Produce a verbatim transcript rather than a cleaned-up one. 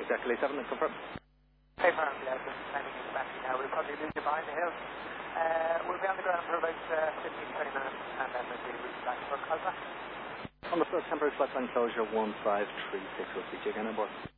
Delta seven, confirm. Hey, firm, yeah, just landing in the battery now. We'll probably lose you behind the hill. Uh, we'll be on the ground for about uh, fifteen, twenty minutes, and then we'll be reached back for Cosma. On the first temporary flight line closure one five three six, we'll speak to you again on board.